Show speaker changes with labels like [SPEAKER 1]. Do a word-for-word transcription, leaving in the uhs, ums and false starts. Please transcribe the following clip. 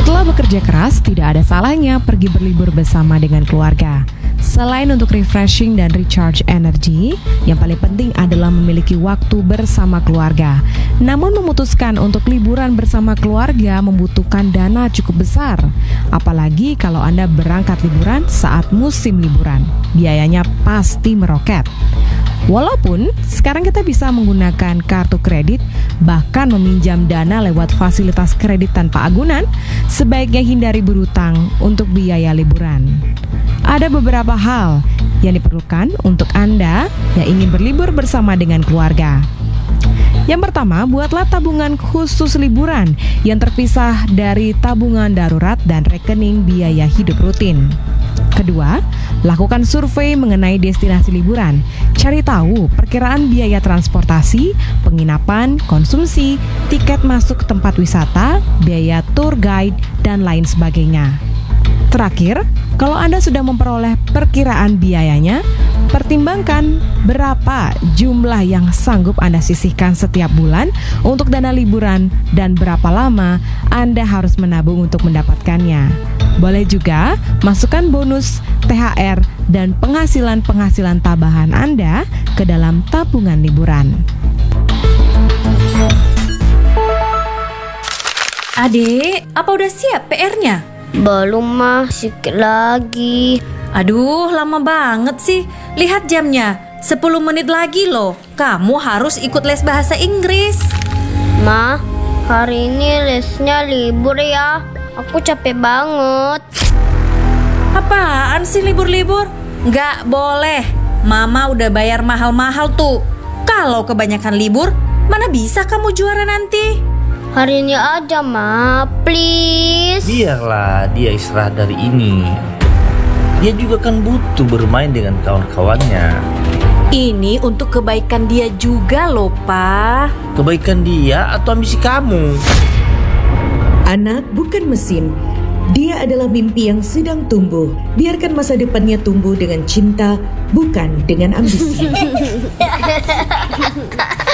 [SPEAKER 1] Setelah bekerja keras, tidak ada salahnya pergi berlibur bersama dengan keluarga. Selain untuk refreshing dan recharge energi, yang paling penting adalah memiliki waktu bersama keluarga. Namun memutuskan untuk liburan bersama keluarga membutuhkan dana cukup besar. Apalagi kalau Anda berangkat liburan saat musim liburan, biayanya pasti meroket. Walaupun sekarang kita bisa menggunakan kartu kredit, bahkan meminjam dana lewat fasilitas kredit tanpa agunan, sebaiknya hindari berhutang untuk biaya liburan. Ada beberapa hal yang diperlukan untuk Anda yang ingin berlibur bersama dengan keluarga. Yang pertama, buatlah tabungan khusus liburan yang terpisah dari tabungan darurat dan rekening biaya hidup rutin. Kedua, lakukan survei mengenai destinasi liburan. Cari tahu perkiraan biaya transportasi, penginapan, konsumsi, tiket masuk ke tempat wisata, biaya tour guide, dan lain sebagainya. Terakhir, kalau Anda sudah memperoleh perkiraan biayanya, pertimbangkan berapa jumlah yang sanggup Anda sisihkan setiap bulan untuk dana liburan dan berapa lama Anda harus menabung untuk mendapatkannya. Boleh juga masukkan bonus, T H R, dan penghasilan-penghasilan tambahan Anda ke dalam tabungan liburan.
[SPEAKER 2] Adek, apa udah siap P R-nya?
[SPEAKER 3] Belum mah, sikit lagi.
[SPEAKER 2] Aduh, lama banget sih. Lihat jamnya, sepuluh menit lagi loh. Kamu harus ikut les bahasa Inggris.
[SPEAKER 3] Ma, hari ini lesnya libur ya. Aku capek banget.
[SPEAKER 2] Apaan sih libur-libur? Nggak boleh. Mama udah bayar mahal-mahal tuh. Kalau kebanyakan libur, mana bisa kamu juara nanti?
[SPEAKER 3] Hari ini aja, Ma, please.
[SPEAKER 4] Biarlah dia istirahat dari ini. Dia juga kan butuh bermain dengan kawan-kawannya.
[SPEAKER 2] Ini untuk kebaikan dia juga loh, Pa.
[SPEAKER 4] Kebaikan dia atau ambisi kamu?
[SPEAKER 5] Anak bukan mesin. Dia adalah mimpi yang sedang tumbuh. Biarkan masa depannya tumbuh dengan cinta, bukan dengan ambisi.